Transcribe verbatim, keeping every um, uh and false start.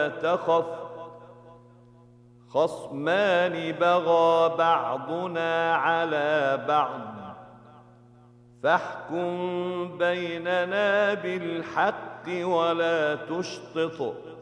تخف خصمان بغى بعضنا على بعض فاحكم بيننا بالحق ولا تشطط